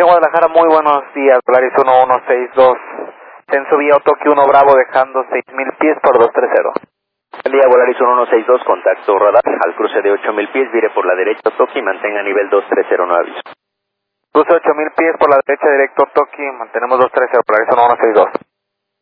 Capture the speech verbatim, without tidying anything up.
de Guadalajara, muy buenos días, Polaris uno uno seis dos. Censo vía Otoki uno Bravo dejando seis mil pies por dos tres cero. Buen día, Polaris uno uno seis dos, contacto radar, al cruce de ocho mil pies, vire por la derecha Otoki, mantenga nivel dos tres cero, no aviso. Cruce ocho mil pies por la derecha directo Otoki, mantenemos dos tres cero, Polaris uno uno seis dos.